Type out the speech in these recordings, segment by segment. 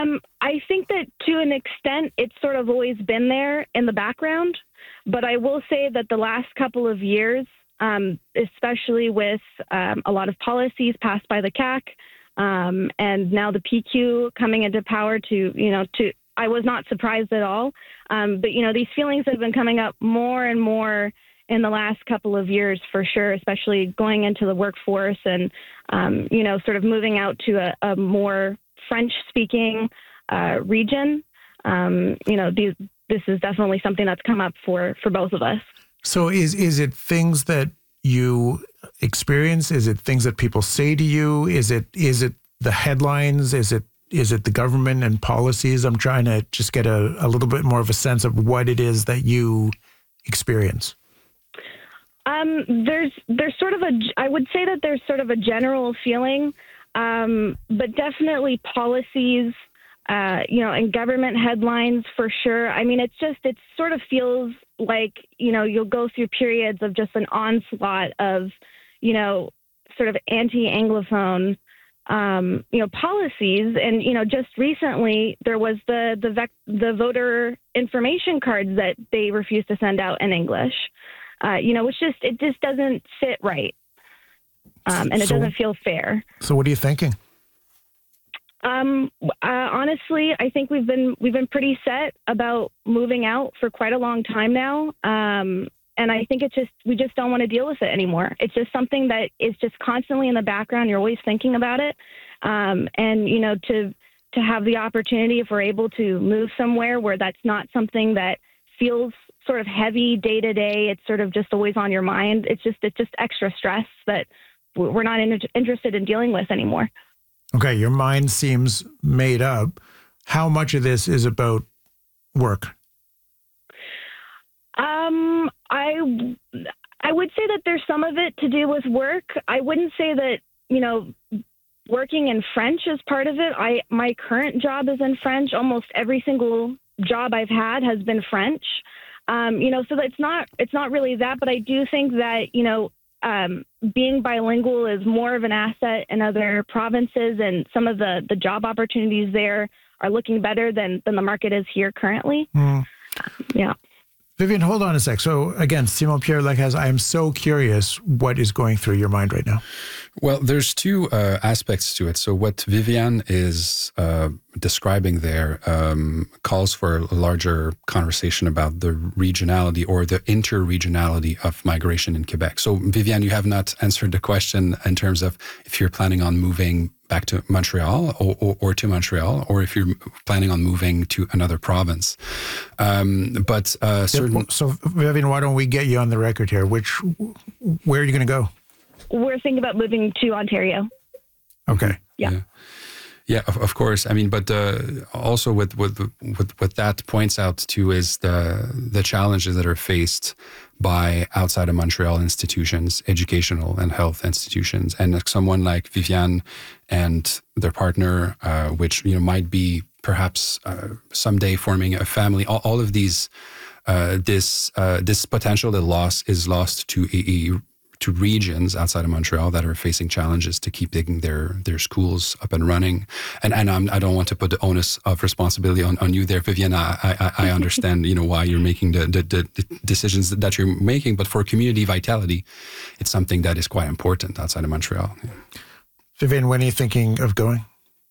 I think that to an extent, it's sort of always been there in the background. But I will say that the last couple of years, especially with a lot of policies passed by the CAC, and now the PQ coming into power I was not surprised at all. But, these feelings have been coming up more and more in the last couple of years for sure, especially going into the workforce and, sort of moving out to a more French-speaking region. This is definitely something that's come up for both of us. So is it things that you experience? Is it things that people say to you? Is it the headlines? Is it the government and policies? I'm trying to just get a little bit more of a sense of what it is that you experience. There's sort of I would say that there's sort of a general feeling, but definitely policies, and government headlines for sure. I mean, it sort of feels like, you'll go through periods of just an onslaught of, sort of anti-Anglophone, policies. And, just recently there was the voter information cards that they refused to send out in English. It just doesn't sit right. And it doesn't feel fair. So what are you thinking? Honestly, I think we've been pretty set about moving out for quite a long time now. And I think we just don't want to deal with it anymore. It's just something that is just constantly in the background. You're always thinking about it. And, to have the opportunity, if we're able to move somewhere where that's not something that feels sort of heavy day to day, it's sort of just always on your mind. It's just extra stress that we're not interested in dealing with anymore. Okay, your mind seems made up. How much of this is about work? I would say that there's some of it to do with work. I wouldn't say that, working in French is part of it. My current job is in French. Almost every single job I've had has been French. So it's not really that, but I do think that, being bilingual is more of an asset in other provinces, and some of the job opportunities there are looking better than the market is here currently. Yeah. Vivian, hold on a sec. So again, Simon Pierre Lacaze, I am so curious what is going through your mind right now. Well, there's two aspects to it. So what Viviane is describing there calls for a larger conversation about the regionality or the interregionality of migration in Quebec. So Viviane, you have not answered the question in terms of if you're planning on moving back to Montreal or to Montreal, or if you're planning on moving to another province. So Vivian, why don't we get you on the record here? Where are you going to go? We're thinking about moving to Ontario. Okay. Yeah, of course. I mean, but also what that points out to is the challenges that are faced by outside of Montreal institutions, educational and health institutions, and someone like Viviane and their partner, which might be perhaps someday forming a family. All of these, this potential that is lost to regions outside of Montreal that are facing challenges to keep taking their schools up and running. And I don't want to put the onus of responsibility on you there, Viviane. I understand, why you're making the decisions that you're making, but for community vitality, it's something that is quite important outside of Montreal. Yeah. Viviane, when are you thinking of going?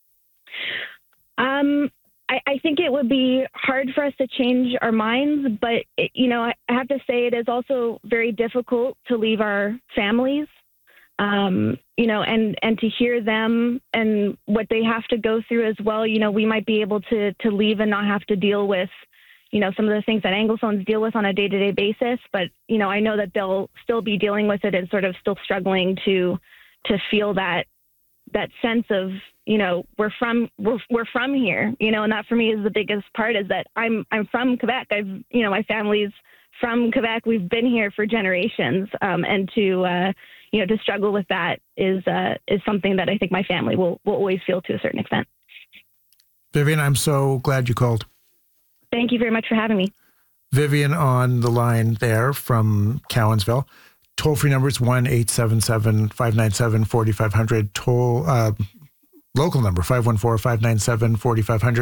I think it would be hard for us to change our minds, but, I have to say it is also very difficult to leave our families, and to hear them and what they have to go through as well. We might be able to leave and not have to deal with, some of the things that Anglophones deal with on a day-to-day basis. But, I know that they'll still be dealing with it and sort of still struggling to feel that sense of, we're from here, and that for me is the biggest part, is that I'm from Quebec. my family's from Quebec. We've been here for generations. And to struggle with that is something that I think my family will always feel to a certain extent. Viviane, I'm so glad you called. Thank you very much for having me. Viviane on the line there from Cowansville. Toll-free number is 1-877-597-4500. Local number, 514-597-4500.